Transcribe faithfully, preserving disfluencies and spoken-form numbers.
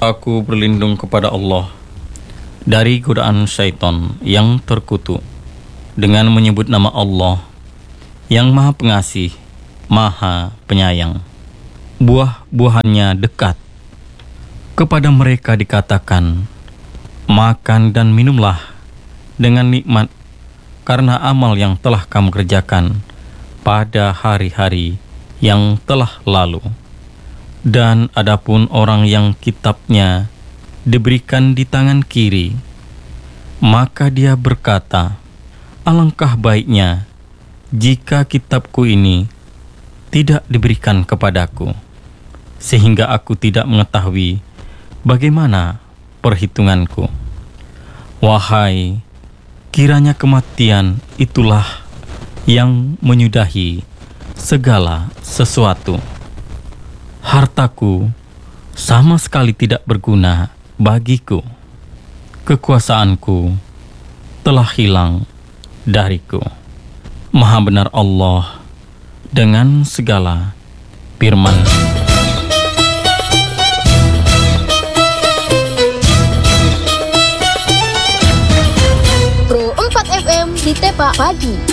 Aku berlindung kepada Allah dari godaan syaitan yang terkutuk dengan menyebut nama Allah yang Maha Pengasih, Maha Penyayang. Buah-buahannya dekat. Kepada mereka dikatakan, makan dan minumlah dengan nikmat karena amal yang telah kamu kerjakan pada hari-hari yang telah lalu. Dan adapun orang yang kitabnya diberikan di tangan kiri, maka dia berkata, alangkah baiknya jika kitabku ini tidak diberikan kepadaku, sehingga aku tidak mengetahui bagaimana perhitunganku. Wahai, kiranya kematian itulah yang menyudahi segala sesuatu. Hartaku sama sekali tidak berguna bagiku. Kekuasaanku telah hilang dariku. Maha benar Allah dengan segala firman. Pro empat F M di Tepa Pagi.